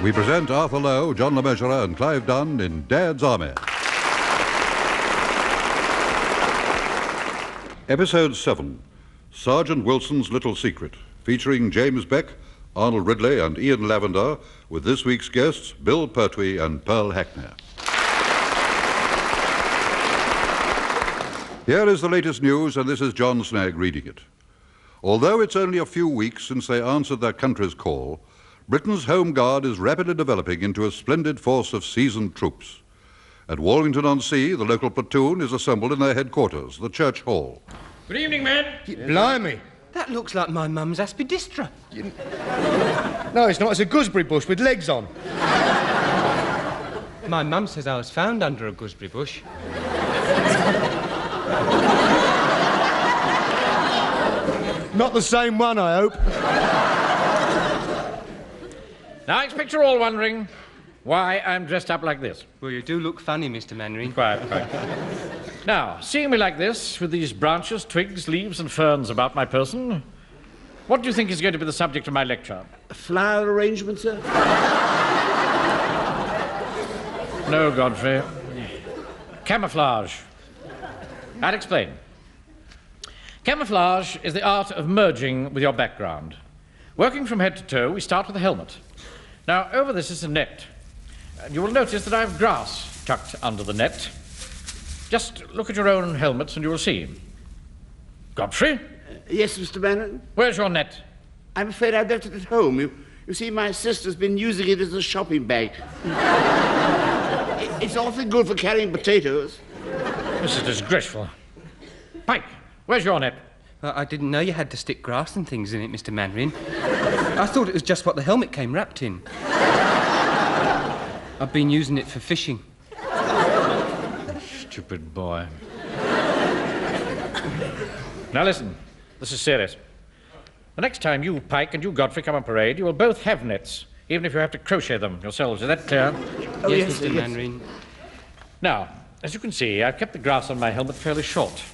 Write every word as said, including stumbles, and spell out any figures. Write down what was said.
We present Arthur Lowe, John Le Mesurier and Clive Dunn in Dad's Army. Episode seven, Sergeant Wilson's Little Secret, featuring James Beck, Arnold Ridley and Ian Lavender, with this week's guests Bill Pertwee and Pearl Hackney. Here is the latest news, and this is John Snagg reading it. Although it's only a few weeks since they answered their country's call, Britain's Home Guard is rapidly developing into a splendid force of seasoned troops. At Walmington-on-Sea, the local platoon is assembled in their headquarters, the Church Hall. Good evening, men. Blimey. That looks like my mum's aspidistra. You... No, it's not. It's a gooseberry bush with legs on. My mum says I was found under a gooseberry bush. Not the same one, I hope. Now, I expect you're all wondering why I'm dressed up like this. Well, you do look funny, Mister Mannering. Quite, quite. Now, seeing me like this, with these branches, twigs, leaves and ferns about my person, what do you think is going to be the subject of my lecture? A flower arrangement, sir? No, Godfrey. Camouflage. I'll explain. Camouflage is the art of merging with your background. Working from head to toe, we start with a helmet. Now, over this is a net. And you will notice that I have grass tucked under the net. Just look at your own helmets and you will see. Godfrey? Uh, yes, Mister Bannon? Where's your net? I'm afraid I left it at home. You, you see, my sister's been using it as a shopping bag. it, it's awfully good for carrying potatoes. This is disgraceful. Pike, where's your net? Uh, I didn't know you had to stick grass and things in it, Mister Mannering. I thought it was just what the helmet came wrapped in. I've been using it for fishing. Stupid boy. Now listen, this is serious. The next time you, Pike, and you, Godfrey, come on parade, you will both have nets, even if you have to crochet them yourselves. Is that clear? Oh, yes, yes, Mister yes. Mannering. Now, as you can see, I've kept the grass on my helmet fairly short.